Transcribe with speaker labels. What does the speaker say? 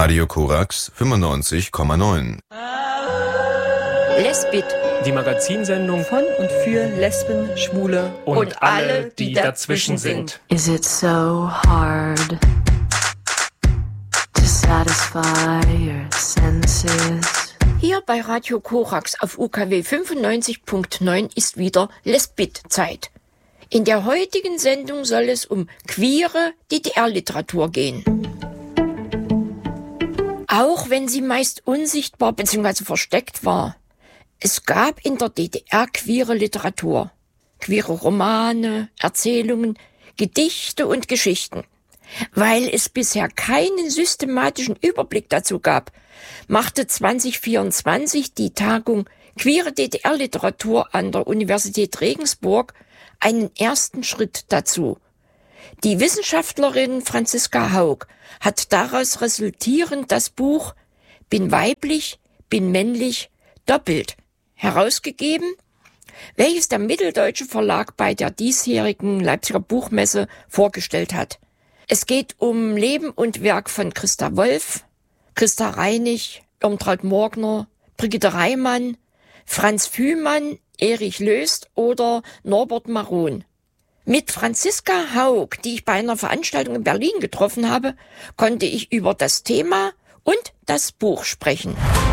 Speaker 1: Radio Korax 95,9.
Speaker 2: Lesbit,
Speaker 3: die Magazinsendung
Speaker 4: von und für Lesben, Schwule
Speaker 3: und alle, die dazwischen sind.
Speaker 5: Is it so hard to satisfy your senses?
Speaker 2: Hier bei Radio Korax auf UKW 95.9 ist wieder Lesbit-Zeit. In der heutigen Sendung soll es um queere DDR-Literatur gehen. Auch wenn sie meist unsichtbar bzw. versteckt war. Es gab in der DDR queere Literatur, queere Romane, Erzählungen, Gedichte und Geschichten. Weil es bisher keinen systematischen Überblick dazu gab, machte 2024 die Tagung Queere DDR-Literatur an der Universität Regensburg einen ersten Schritt dazu. Die Wissenschaftlerin Franziska Haug hat daraus resultierend das Buch Bin weiblich, bin männlich, doppelt herausgegeben, welches der Mitteldeutsche Verlag bei der diesjährigen Leipziger Buchmesse vorgestellt hat. Es geht um Leben und Werk von Christa Wolf, Christa Reinig, Irmtraut Morgner, Brigitte Reimann, Franz Fühmann, Erich Löst oder Norbert Maron. Mit Franziska Haug, die ich bei einer Veranstaltung in Berlin getroffen habe, konnte ich über das Thema und das Buch sprechen.